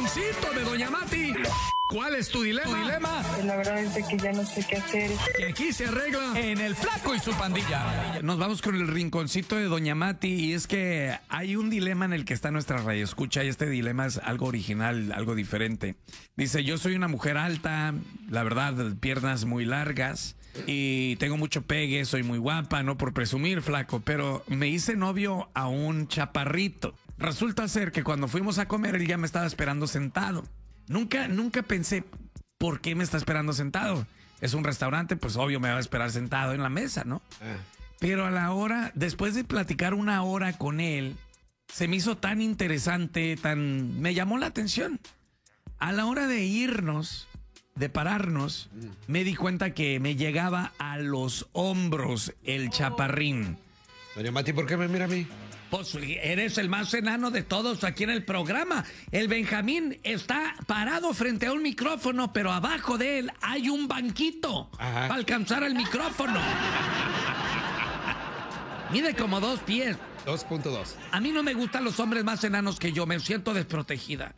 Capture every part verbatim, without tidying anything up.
rinconcito de Doña Mati. ¿Cuál es tu dilema? ¿Tu dilema? Pues la verdad es de que ya no sé qué hacer. Que aquí se arregla en El Flaco y su pandilla. Nos vamos con el rinconcito de Doña Mati, y es que hay un dilema en el que está nuestra radioescucha, y este dilema es algo original, algo diferente. Dice: yo soy una mujer alta, la verdad, piernas muy largas, y tengo mucho pegue, soy muy guapa, no por presumir, flaco, pero me hice novio a un chaparrito. Resulta ser que cuando fuimos a comer, él ya me estaba esperando sentado. Nunca, nunca pensé, ¿por qué me está esperando sentado? Es un restaurante, pues obvio me va a esperar sentado en la mesa, ¿no? Ah. Pero a la hora, después de platicar una hora con él, se me hizo tan interesante, tan... me llamó la atención. A la hora de irnos, de pararnos, mm. me di cuenta que me llegaba a los hombros el chaparrín. Doña Mati, ¿por qué me mira a mí? Pues eres el más enano de todos aquí en el programa. El Benjamín está parado frente a un micrófono, pero abajo de él hay un banquito Ajá. para alcanzar el micrófono. Mide como dos pies. dos punto dos. A mí no me gustan los hombres más enanos que yo, me siento desprotegida.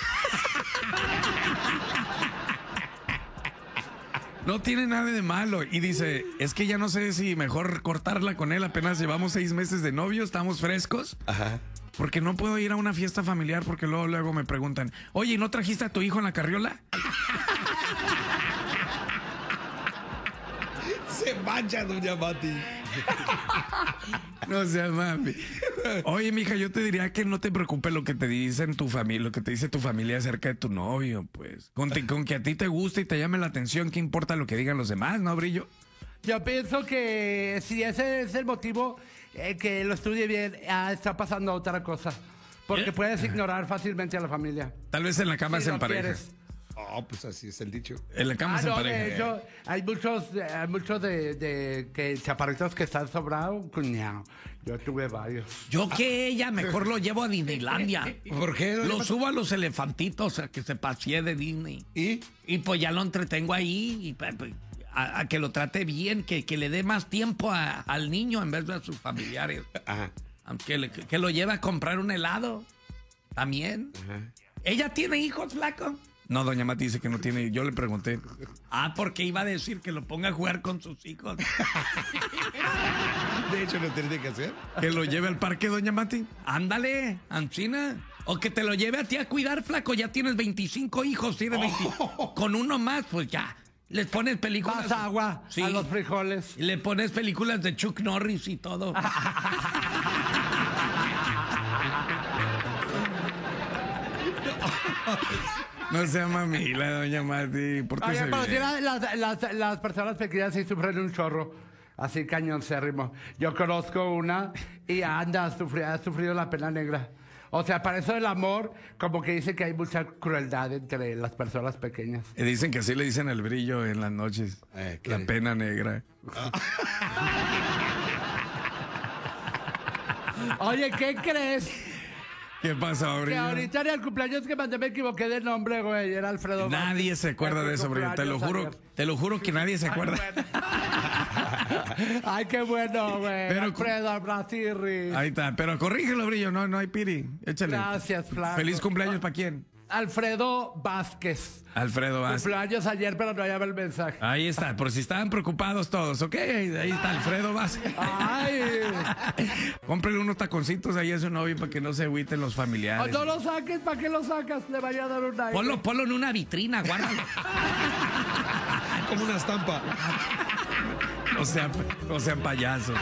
No tiene nada de malo. Y dice, es que ya no sé si mejor cortarla con él. Apenas llevamos seis meses de novio, estamos frescos. Ajá. Porque no puedo ir a una fiesta familiar porque luego, luego me preguntan, oye, ¿no trajiste a tu hijo en la carriola? Se mancha, Doña Mati. No seas mami. Oye, mija, yo te diría que no te preocupes lo que te dicen tu familia, lo que te dice tu familia acerca de tu novio, pues. Con, te, con que a ti te guste y te llame la atención, ¿qué importa lo que digan los demás, no, Brillo? Yo pienso que si ese es el motivo, eh, que lo estudie bien, ah, está pasando otra cosa. Porque ¿Eh? puedes ignorar fácilmente a la familia. Tal vez en la cama si se no empareja. Quieres. Oh, pues así es el dicho. En la cama ah, se no, empareja. De hecho, hay muchos, hay muchos de, de que chaparritos que están sobrados, cuñado. Yo tuve varios. Yo que ella mejor lo llevo a Disneylandia. ¿Por qué? Lo subo a los elefantitos a que se pasee de Disney. ¿Y? Y pues ya lo entretengo ahí y, a, a que lo trate bien, que, que le dé más tiempo a, al niño en vez de a sus familiares. Ajá. Que, le, que lo lleve a comprar un helado. También. Ajá. ¿Ella tiene hijos, flaco? No, Doña Mati dice que no tiene. Yo le pregunté. Ah, porque iba a decir que lo ponga a jugar con sus hijos. De hecho, lo tiene que hacer. Que lo lleve al parque, Doña Mati. Ándale, Ancina. O que te lo lleve a ti a cuidar, flaco. Ya tienes veinticinco hijos, tienes veinte. Oh. Con uno más, pues ya. Les pones películas. Más agua sí. a los frijoles. Y le pones películas de Chuck Norris y todo. No sea mamila, Doña Mati. Oye, pero si las, las, las personas pequeñas sí sufren un chorro. Así cañoncérrimo. Yo conozco una y anda, ha sufrido, ha sufrido la pena negra. O sea, para eso del amor, como que dice que hay mucha crueldad entre las personas pequeñas. Y dicen que así le dicen el Brillo en las noches. Eh, la hay? Pena negra. Oye, ¿qué crees? ¿Qué pasó, Brillo? Que ahorita en el cumpleaños que mandé me equivoqué de nombre, güey. Era Alfredo. Nadie Vázquez. se acuerda de eso, Brillo. Te lo juro, ayer. te lo juro que nadie se acuerda. Ay, qué bueno, güey. Alfredo Brasil. Ahí está, pero corrígelo, Brillo. No, no hay piri. Échale. Gracias, flaco. Feliz cumpleaños, ¿para quién? Alfredo Vázquez. Alfredo Vázquez. Cumpleaños ayer, pero no hallaba el mensaje. Ahí está, por si estaban preocupados todos, ¿ok? Ahí, ahí está Alfredo Vázquez. Ay. Cómprele unos taconcitos ahí a su novio para que no se agüiten los familiares. O no lo saques, ¿para qué lo sacas? Le vaya a dar un aire. Ponlo, ponlo en una vitrina, guárdalo. Como una estampa. O sea, o sea, payaso.